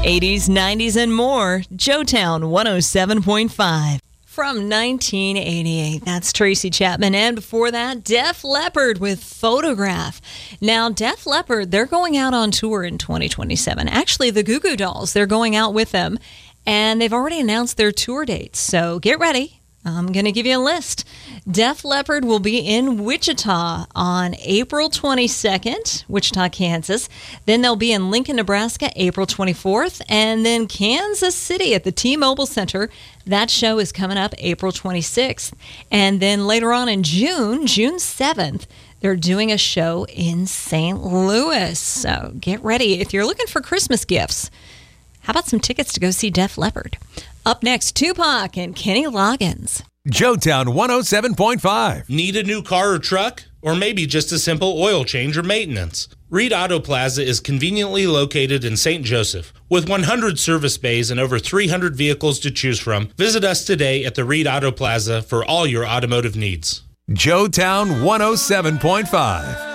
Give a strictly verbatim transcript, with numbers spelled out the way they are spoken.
eighties, nineties, and more. Joetown one oh seven point five. From nineteen eighty-eight, that's Tracy Chapman. And before that, Def Leppard with Photograph. Now, Def Leppard, they're going out on tour in twenty twenty-seven. Actually, the Goo Goo Dolls, they're going out with them. And they've already announced their tour dates. So get ready. I'm going to give you a list. Def Leppard will be in Wichita on April twenty-second, Wichita, Kansas. Then they'll be in Lincoln, Nebraska, April twenty-fourth. And then Kansas City at the T-Mobile Center. That show is coming up April twenty-sixth. And then later on in June, June seventh, they're doing a show in Saint Louis. So get ready. If you're looking for Christmas gifts, how about some tickets to go see Def Leppard? Up next, Tupac and Kenny Loggins. Joetown one oh seven point five. Need a new car or truck? Or maybe just a simple oil change or maintenance? Reed Auto Plaza is conveniently located in Saint Joseph. With one hundred service bays and over three hundred vehicles to choose from, visit us today at the Reed Auto Plaza for all your automotive needs. Joetown one oh seven point five.